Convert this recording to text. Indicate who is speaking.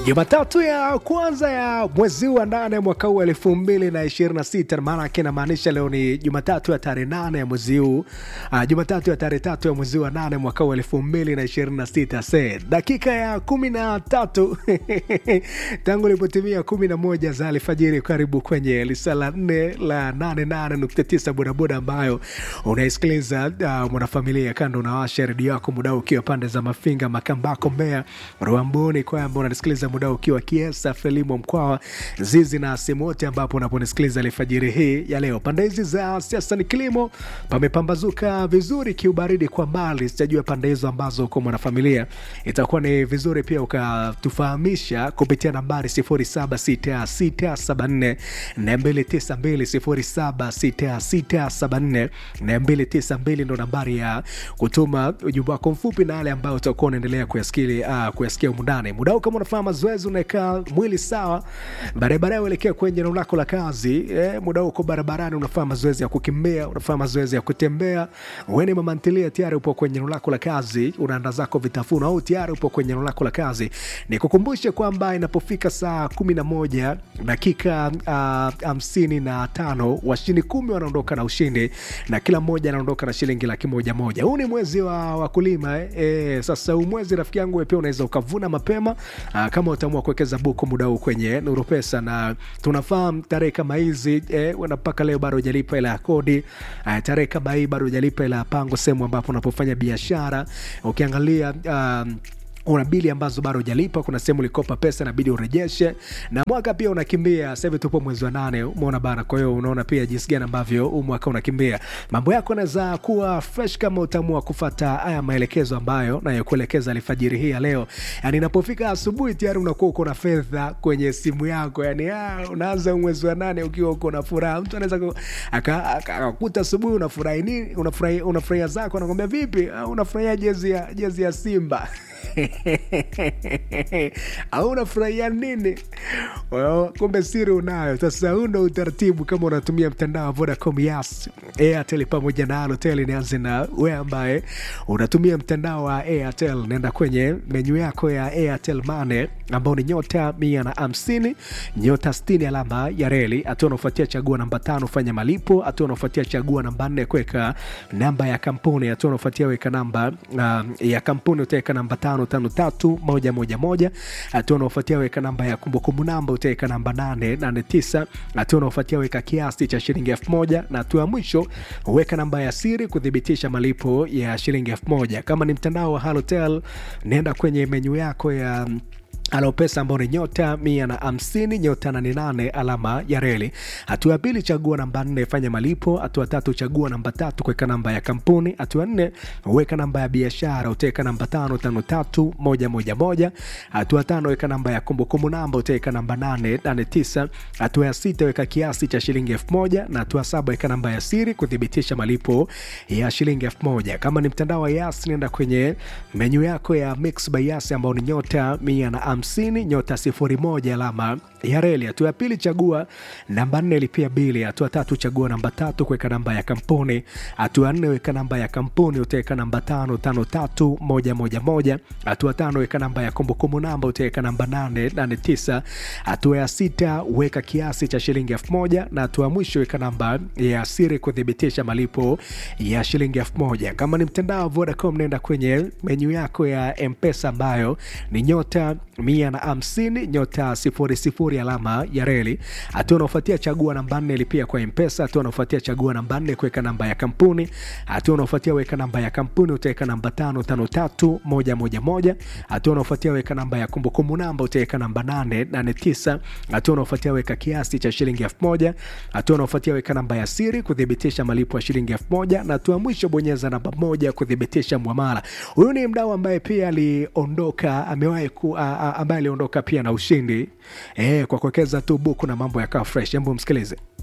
Speaker 1: Jumatatu ya kwanza ya mwezi wa 8 mwaka huu 2026, maana yake inamaanisha leo ni Jumatatu ya tarehe 8 ya mwezi huu. Jumatatu ya tarehe 3 ya mwezi wa 8 mwaka huu 2026. Dakika ya 13 tangu ilipotimia 11 za alfajiri, karibu kwenye lisala 4 la 88.9 bodaboda ambayo unaisikiliza mwanafamilia. Kando unawasha redio yako muda ukiwa pande za Mafinga, Makambako, Mbeya, Ruambuni, kwamba unasikiliza muda ukiwa Kiesa, Frelimo, Mkwawa, Zizi na sehemu yote ambapo unaponisikiliza alfajiri hii ya leo. Pande hizi za siasa ni kilimo, pamepambazuka vizuri, kiubaridi kwa mbali. Sijajua pande hizo ambazo uko mwanafamilia, itakuwa ni vizuri pia ukatufahamisha kupitia nambari 076674 292 076674 ndo nambari ya kutuma ujumbe wako mfupi na yale ambayo utakuwa unaendelea kuyasikia umundani. Muda kama unafanya mazoezi, unaweka mwili sawa, barabara uelekea kwenye eneo lako la kazi, muda uko barabarani unafanya mazoezi ya kukimbia, unafanya mazoezi ya kutembea, wewe ni mama ntilia tayari upo kwenye eneo lako la kazi, unaandaa zako vitafuno au tayari upo kwenye eneo lako la kazi, nikukumbushe kwamba inapofika saa 11 dakika 55 washindi 10 wanaondoka na ushindi, na kila mmoja anaondoka na shilingi 100,000. Huu ni mwezi wa wakulima. Sasa huu mwezi rafiki yangu wewe pia unaweza ukavuna mapema kama utaamua kuwekeza buku muda huu kwenye Nuru Pesa, na tunafahamu tarehe kama hizi mpaka leo bado hujalipa ila kodi, tarehe kama hii bado hujalipa ila pango sehemu ambapo unapofanya biashara. Ukiangalia una bili ambazo bado hujalipa, kuna sehemu ulikopa pesa inabidi urejeshe, na mwaka pia unakimbia. Sasa hivi tupo mwezi wa 8, umeona bana. Kwa hiyo unaona pia jinsi gani ambavyo mwaka unakimbia. Mambo yako yanaweza kuwa fresh kama utaamua kufuata haya maelekezo ambayo nayokuelekeza alfajiri hii ya leo. Yani inapofika asubuhi tayari unakuwa uko na fedha kwenye simu yako. Yani unaanza mwezi wa 8 ukiwa uko na furaha. Mtu anaweza akakuta asubuhi unafurahi nini? Unafurahia zako, anakuambia vipi? Unafurahia jezi ya Simba. au unafurahia nini? Kumbe siri unayo. Sasa huu ndo utaratibu kama unatumia mtandao wa Vodacom, Yas, Airtel pamoja na Halotel. Nianze na wewe ambaye unatumia mtandao wa Airtel, nenda kwenye menyu yako ya Airtel Money ambao ni nyota 150 nyota 60 alama ya reli. Hatua unafuatia chagua namba 5 fanya malipo. Hatua unafuatia chagua namba 4 kuweka namba ya kampuni. Hatua unafuatia weka namba ya kampuni, utaweka namba 553111. Hatua unafuatia weka namba ya kumbukumbu namba, utaweka namba 889. Hatua unafuatia weka kiasi cha shilingi 1000, na hatua ya mwisho weka namba ya siri kudhibitisha malipo ya shilingi 1000. Kama ni mtandao wa Halotel, nenda kwenye menyu yako ya Halo Pesa ambao ni nyota 150 nyota 88 alama ya reli. Hatua ya pili chagua namba 4 fanya malipo. Hatua 3 chagua namba 3 kuweka namba ya kampuni. Hatua 4 weka namba ya biashara, utaweka namba 553111. Hatua 5 weka namba ya kumbukumbu namba, utaweka namba 889. Hatua ya 6 weka kiasi cha shilingi 1000, na hatua 7 weka namba ya siri kudhibitisha malipo ya shilingi 1000. Kama ni mtandao wa Yas, nenda kwenye menu yako ya Mix by Yas ambao ni nyota 150 nyota 01 alama ya reli. Hatua ya pili chagua namba 4 lipia bili. Hatua 3 chagua namba 3 kuweka namba ya kampuni. Hatua 4 weka namba ya kampuni, utaweka namba 553111. Hatua 5 weka namba ya kumbukumbu namba, utaweka namba 889. Hatua ya 6 weka kiasi cha shilingi 1000, na hatua mwisho weka namba ya siri kudhibitisha malipo ya shilingi 1000. Kama ni mtandao wa Vodacom, nenda kwenye menu yako ya M-Pesa ambayo ni nyota 150 nyota 00 alama ya reli. Hatua unafuatia chagua namba 4 lipia kwa M-Pesa. Hatua unafuatia chagua namba 4 kuweka namba ya kampuni. Hatua unafuatia weka namba ya kampuni, utaweka namba 553111. Hatua unafuatia weka namba ya kumbukumbu namba, utaweka namba 889. Hatua unafuatia weka kiasi cha shilingi 1000. Hatua unafuatia weka namba ya siri kudhibitisha malipo ya shilingi 1000, na hatua mwisho bonyeza namba 1 kudhibitisha muamala. Huyu ni mdau ambaye pia aliondoka, ambaye aliondoka pia na ushindi kwa kuwekeza tu buku na mambo yakawa fresh. Hebu msikilize.